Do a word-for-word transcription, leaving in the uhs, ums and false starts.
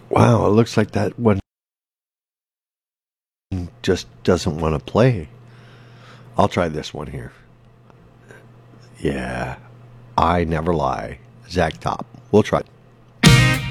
Wow, it looks like that one just doesn't want to play. I'll try this one here. Yeah, I never lie. Zach Top. We'll try it.